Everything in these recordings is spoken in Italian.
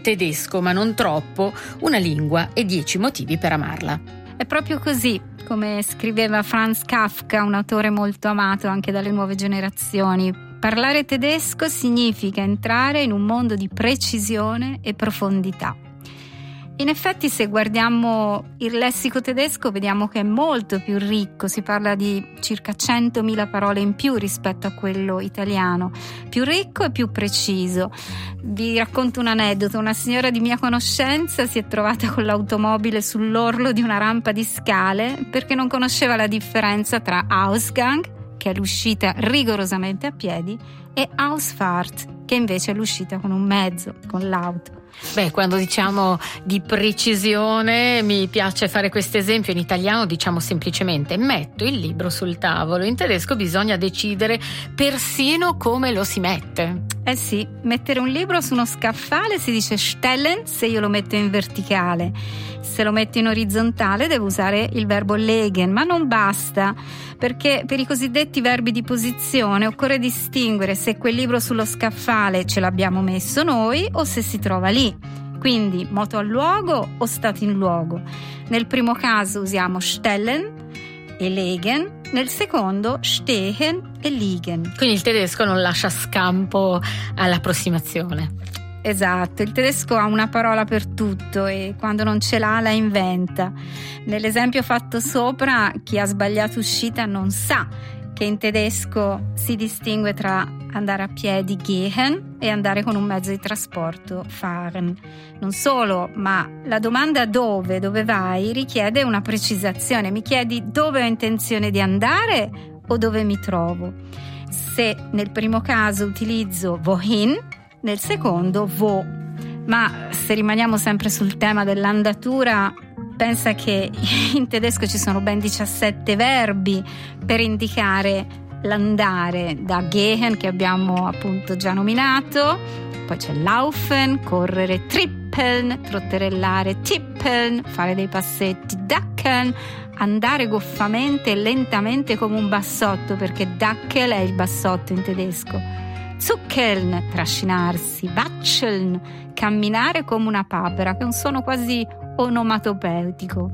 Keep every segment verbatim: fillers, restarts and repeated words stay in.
tedesco, ma non troppo, una lingua e dieci motivi per amarla. È proprio così, come scriveva Franz Kafka, un autore molto amato anche dalle nuove generazioni. Parlare tedesco significa entrare in un mondo di precisione e profondità. In effetti, se guardiamo il lessico tedesco, vediamo che è molto più ricco, si parla di circa centomila parole in più rispetto a quello italiano, più ricco e più preciso. Vi racconto un aneddoto: una signora di mia conoscenza si è trovata con l'automobile sull'orlo di una rampa di scale perché non conosceva la differenza tra Ausgang, che è l'uscita rigorosamente a piedi, e Ausfahrt, che invece è l'uscita con un mezzo, con l'auto. Beh, quando diciamo di precisione mi piace fare questo esempio. In italiano diciamo semplicemente metto il libro sul tavolo, in tedesco bisogna decidere persino come lo si mette. Eh sì, mettere un libro su uno scaffale si dice stellen se io lo metto in verticale. Se lo metto in orizzontale devo usare il verbo legen, ma non basta, perché per i cosiddetti verbi di posizione occorre distinguere se quel libro sullo scaffale ce l'abbiamo messo noi o se si trova lì. Quindi moto al luogo o stato in luogo. Nel primo caso usiamo stellen e legen, nel secondo stehen e liegen. Quindi il tedesco non lascia scampo all'approssimazione. Esatto, il tedesco ha una parola per tutto e quando non ce l'ha la inventa. Nell'esempio fatto sopra, chi ha sbagliato uscita non sa che in tedesco si distingue tra andare a piedi gehen e andare con un mezzo di trasporto fahren. Non solo, ma la domanda dove, dove vai richiede una precisazione. Mi chiedi dove ho intenzione di andare o dove mi trovo. Se nel primo caso utilizzo wohin, nel secondo wo. Ma se rimaniamo sempre sul tema dell'andatura, pensa che in tedesco ci sono ben diciassette verbi per indicare l'andare, da gehen, che abbiamo appunto già nominato, poi c'è laufen, correre, trippeln, trotterellare, tippeln, fare dei passetti, dackeln, andare goffamente e lentamente come un bassotto, perché dackel è il bassotto in tedesco. Zuckeln, trascinarsi, watscheln, camminare come una papera, che è un suono quasi onomatopeutico.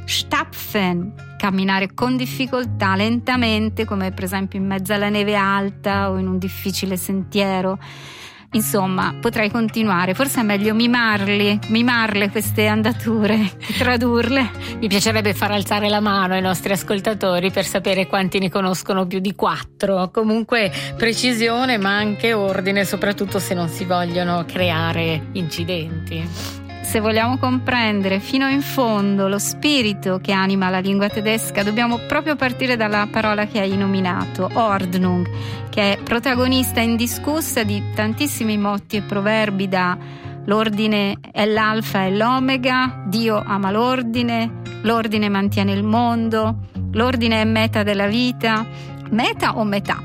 Stapfen, camminare con difficoltà, lentamente, come per esempio in mezzo alla neve alta o in un difficile sentiero. Insomma, potrei continuare, forse è meglio mimarli, mimarle queste andature, tradurle. Mi piacerebbe far alzare la mano ai nostri ascoltatori per sapere quanti ne conoscono più di quattro. Comunque precisione, ma anche ordine, soprattutto se non si vogliono creare incidenti. Se vogliamo comprendere fino in fondo lo spirito che anima la lingua tedesca, dobbiamo proprio partire dalla parola che hai nominato, Ordnung, che è protagonista indiscussa di tantissimi motti e proverbi, da l'ordine è l'alfa e l'omega, Dio ama l'ordine, l'ordine mantiene il mondo, l'ordine è meta della vita, meta o metà?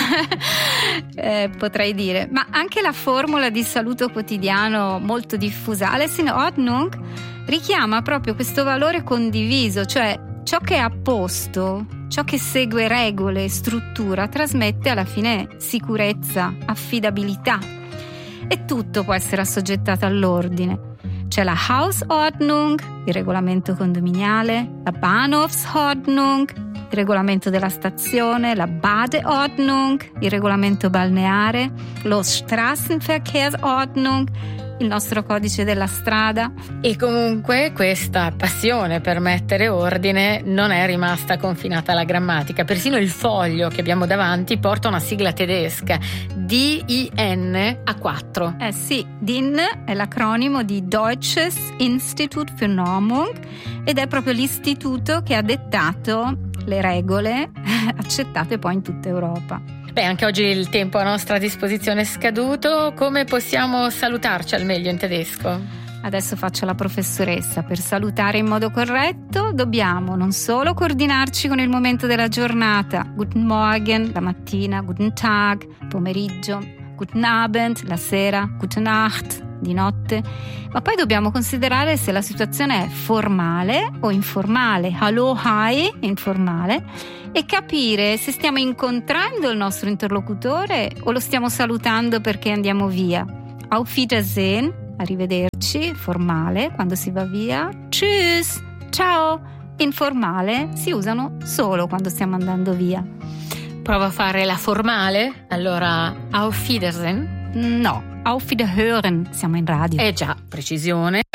eh, potrei dire, ma anche la formula di saluto quotidiano molto diffusa, Alles in Ordnung, richiama proprio questo valore condiviso, cioè ciò che è a posto, ciò che segue regole e struttura trasmette alla fine sicurezza, affidabilità, e tutto può essere assoggettato all'ordine. C'è la Hausordnung, il regolamento condominiale, la Bahnhofsordnung, il regolamento della stazione, la Badeordnung, il regolamento balneare, lo Straßenverkehrsordnung, il nostro codice della strada. E comunque questa passione per mettere ordine non è rimasta confinata alla grammatica. Persino il foglio che abbiamo davanti porta una sigla tedesca, D I N a quattro. Eh sì, D I N è l'acronimo di Deutsches Institut für Normung ed è proprio l'istituto che ha dettato le regole accettate poi in tutta Europa. Beh, anche oggi il tempo a nostra disposizione è scaduto. Come possiamo salutarci al meglio in tedesco? Adesso faccio la professoressa. Per salutare in modo corretto dobbiamo non solo coordinarci con il momento della giornata, Guten Morgen, la mattina, Guten Tag, pomeriggio, Guten Abend, la sera, Gute Nacht, di notte, ma poi dobbiamo considerare se la situazione è formale o informale, Hallo, hi, informale, e capire se stiamo incontrando il nostro interlocutore o lo stiamo salutando perché andiamo via. Auf Wiedersehen, arrivederci, formale, quando si va via, tschüss, ciao. Informale si usano solo quando stiamo andando via. Prova a fare la formale, allora auf Wiedersehen. No, auf Wiederhören, siamo in radio. Eh già, precisione.